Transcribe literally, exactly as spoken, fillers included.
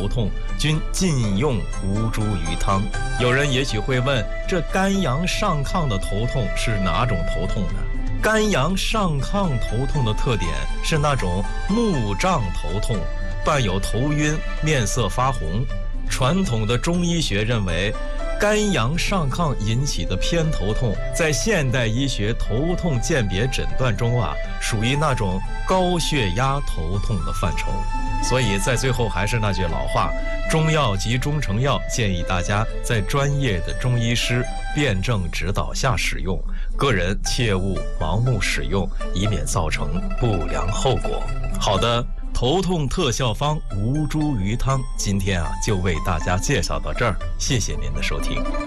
头痛，均禁用吴茱萸汤。有人也许会问，这肝阳上亢的头痛是哪种头痛呢？肝阳上亢头痛的特点是那种目胀头痛，伴有头晕、面色发红。传统的中医学认为，肝阳上亢引起的偏头痛，在现代医学头痛鉴别诊断中啊，属于那种高血压头痛的范畴。所以在最后还是那句老话，中药及中成药建议大家在专业的中医师辩证指导下使用，个人切勿盲目使用，以免造成不良后果。好的，头痛特效方吴茱萸汤，今天啊就为大家介绍到这儿，谢谢您的收听。